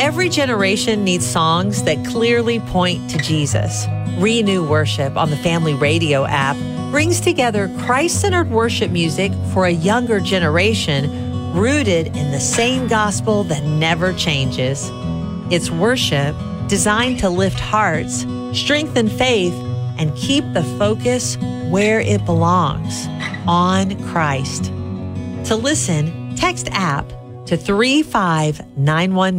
Every generation needs songs that clearly point to Jesus. Renew Worship on the Family Radio app brings together Christ-centered worship music for a younger generation rooted in the same gospel that never changes. It's worship designed to lift hearts, strengthen faith, and keep the focus where it belongs, on Christ. To listen, text app to 35919.